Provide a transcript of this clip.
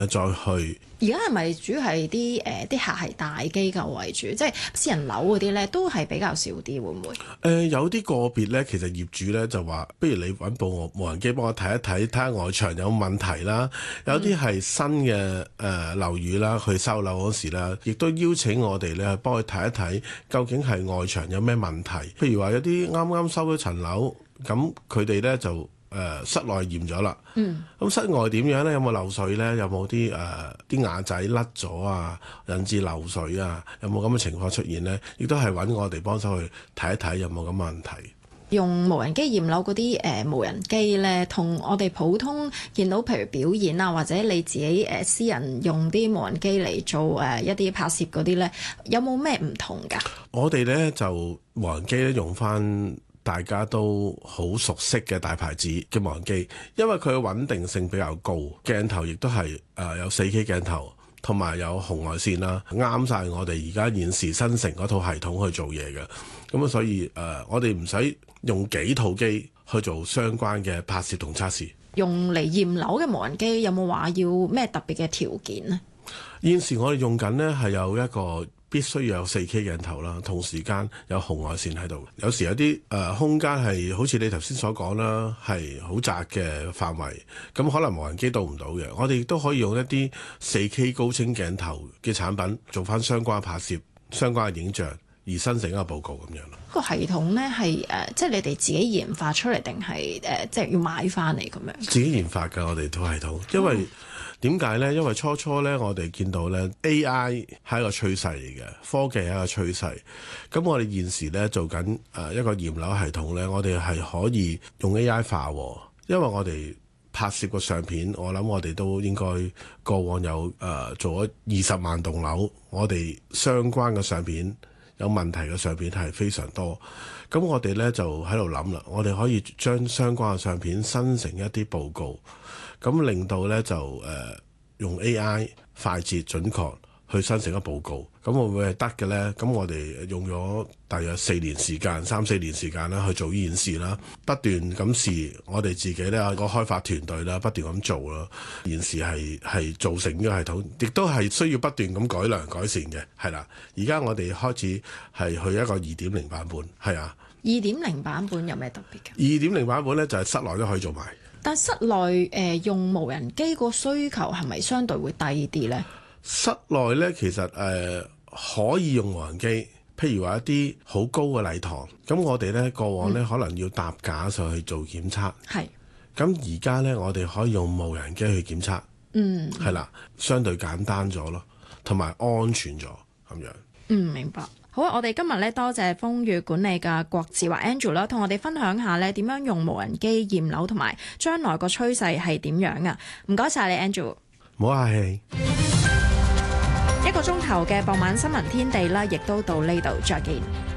再去。 而家係咪主要係啲客係大機構為主，即係私人樓嗰啲咧都係比較少啲，會唔會？ 有啲個別咧，其實業主咧就話，不如你揾部無人機幫我睇一睇，睇下外牆有冇問題啦。有啲係新嘅樓宇啦，去收樓嗰時啦，亦都邀請我哋咧幫佢睇一睇，究竟係外牆有咩問題。譬如話有啲啱啱收咗層樓，咁佢哋咧就室內驗咗啦。咁室外點樣咧？有冇漏水咧？有冇啲瓦仔甩咗啊？引致漏水啊？有冇咁嘅情況出現咧？亦都係揾我哋幫手去睇一睇有冇咁嘅問題。 用無人機驗樓嗰啲無人機咧，同我哋普通見到譬如表演啊，或者你自己私人用啲無人機嚟做一啲拍攝嗰啲咧，有冇咩唔同㗎？ 我哋咧就無人機咧用翻大家都好熟悉嘅大牌子嘅無人機，因為佢嘅穩定性比較高，鏡頭亦都係有 4K 鏡頭，同埋有紅外線啦，啱晒我哋而家現時新城嗰套系統去做嘢嘅。咁所以我哋唔使用幾套機去做相關嘅拍攝同測試。 用嚟驗樓嘅無人機有冇話要咩特別嘅條件呢？ 現時我哋用緊呢係有一個必須要有 4K 鏡頭啦，同時間有紅外線喺度。有時有啲空間係好似你頭先所講啦，係好窄嘅範圍，咁可能無人機到唔到嘅。我哋亦都可以用一啲 4K 高清鏡頭嘅產品做翻相關拍攝、相關嘅影像，而生成一個報告咁樣咯。 個系統咧係即係你哋自己研發出嚟定係即係要買翻嚟咁樣？ 自己研發㗎，我哋套系統，因為點解呢？因為初呢，我哋見到呢 AI 係一個趨勢嚟嘅，科技係一個趨勢。咁我哋現時呢，做緊一個驗樓系統呢，我哋係可以用 AI 化，因為我哋拍攝個相片，我諗我哋都應該過往有做咗20萬棟樓，我哋相關嘅相片有問題嘅相片係非常多。咁我哋呢，就喺度諗啦，我哋可以將相關嘅相片生成一啲報告。咁令到咧就用 AI 快捷準確去生成一個報告，咁會唔會係得嘅咧？咁我哋用咗大約3-4年時間啦去做呢件事啦，不斷咁試，我哋自己咧個開發團隊啦不斷咁做啦，現時係做成呢個系統，亦都係需要不斷咁改良改善嘅，係啦。而家我哋開始係去一個2.0版本，係啊。 2.0版本有咩特別嘅 ？2.0版本咧就係室內都可以做埋。 但室內用無人機個需求係咪相對會低啲呢？ 室內咧其實可以用無人機，譬如話一啲好高嘅禮堂，咁我哋咧過往咧可能要搭架上去做檢測，係。咁而家咧我哋可以用無人機去檢測，係啦，相對簡單咗咯，同埋安全咗咁樣。 明白。好啊！我哋今日咧多謝風月管理嘅郭志華 Andrew 啦，同我哋分享下咧點樣用無人機驗樓，同埋將來個趨勢係點樣啊！唔該晒你 Andrew， 唔好客氣。 1個鐘頭嘅傍晚新聞天地啦，亦都到呢度，再見。